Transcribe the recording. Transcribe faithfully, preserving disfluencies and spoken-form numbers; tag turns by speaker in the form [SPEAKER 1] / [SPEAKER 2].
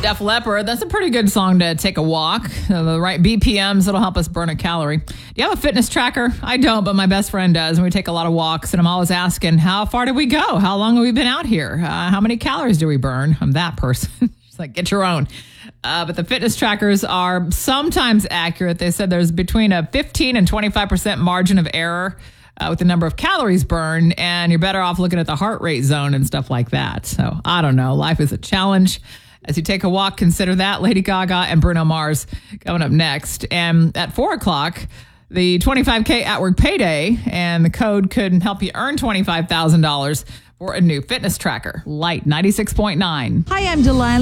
[SPEAKER 1] Def Leppard, that's a pretty good song to take a walk. Uh, the right B P Ms, that'll help us burn a calorie. Do you have a fitness tracker? I don't, but my best friend does. And we take a lot of walks, and I'm always asking, how far did we go? How long have we been out here? Uh, how many calories do we burn? I'm that person. She's like, get your own. Uh, but the fitness trackers are sometimes accurate. They said there's between a fifteen and twenty-five percent margin of error uh, with the number of calories burned, and you're better off looking at the heart rate zone and stuff like that. So I don't know. Life is a challenge. As you take a walk, consider that. Lady Gaga and Bruno Mars coming up next. And at four o'clock, the twenty-five K at work payday, and the code could help you earn twenty-five thousand dollars for a new fitness tracker. Light ninety-six point nine.
[SPEAKER 2] Hi, I'm Delilah.